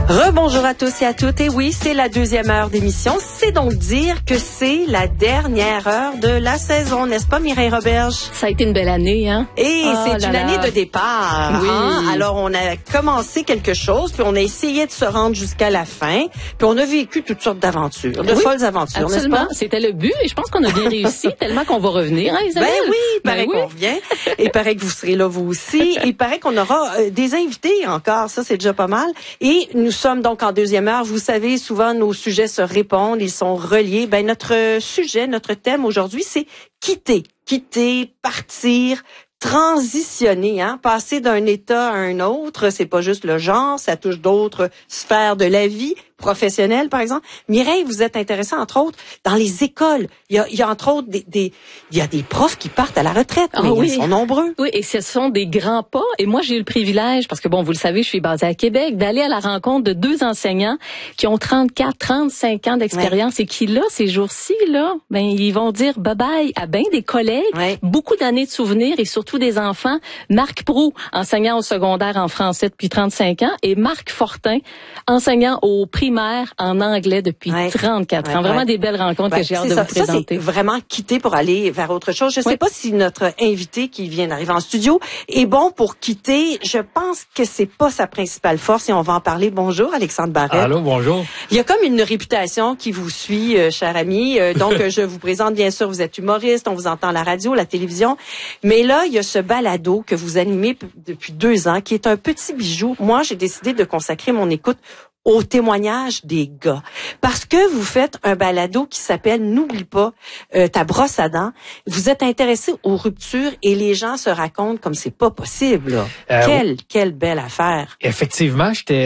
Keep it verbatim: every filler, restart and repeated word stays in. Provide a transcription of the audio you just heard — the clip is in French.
Rebonjour à tous et à toutes. Et oui, c'est la deuxième heure d'émission. C'est donc dire que c'est la dernière heure de la saison, n'est-ce pas, Mireille Roberge? Ça a été une belle année, hein? Et oh c'est une là année là. de départ. Oui. Hein? Alors, on a commencé quelque chose, puis on a essayé de se rendre jusqu'à la fin, puis on a vécu toutes sortes d'aventures, de oui, folles aventures, n'est-ce pas? C'était le but, et je pense qu'on a bien réussi, tellement qu'on va revenir, hein, Isabelle? Ben oui, il paraît ben oui. qu'on revient. Il paraît que vous serez là, vous aussi. Il paraît qu'on aura euh, des invités encore. Ça, c'est déjà pas mal. Et nous sommes donc en deuxième heure. Vous savez, souvent, nos sujets se répondent. Ils sont reliés. Ben, notre sujet, notre thème aujourd'hui, c'est quitter. Quitter, partir, transitionner, hein, passer d'un état à un autre, c'est pas juste le genre, ça touche d'autres sphères de la vie, professionnelle par exemple. Mireille, vous êtes intéressée entre autres dans les écoles. Il y a, il y a entre autres des, des, il y a des profs qui partent à la retraite, mais ah, oui. Ils sont nombreux. Oui, et ce sont des grands pas. Et moi, j'ai eu le privilège, parce que bon, vous le savez, je suis basée à Québec, d'aller à la rencontre de deux enseignants qui ont trente-quatre, trente-cinq ans d'expérience ouais. et qui là, ces jours-ci là, ben ils vont dire bye bye à ben des collègues, ouais. beaucoup d'années de souvenirs et surtout des enfants. Marc Proulx, enseignant au secondaire en français depuis trente-cinq ans, et Marc Fortin, enseignant au primaire en anglais depuis ouais. trente-quatre ans. Ouais, Vraiment ouais. des belles rencontres ben, que j'ai hâte de ça. vous présenter. Ça, c'est vraiment quitter pour aller vers autre chose. Je ne ouais. sais pas si notre invité qui vient d'arriver en studio est bon pour quitter. Je pense que c'est pas sa principale force et on va en parler. Bonjour, Alexandre Barrette. Allô, bonjour. Il y a comme une réputation qui vous suit, euh, cher ami. Euh, donc, je vous présente, bien sûr, vous êtes humoriste, on vous entend à la radio, la télévision. Mais là, il y a ce balado que vous animez p- depuis deux ans qui est un petit bijou. Moi, j'ai décidé de consacrer mon écoute au témoignage des gars. Parce que vous faites un balado qui s'appelle « N'oublie pas euh, ta brosse à dents ». Vous êtes intéressé aux ruptures et les gens se racontent comme c'est pas possible. Là. Euh, quelle, quelle belle affaire. Effectivement, j'étais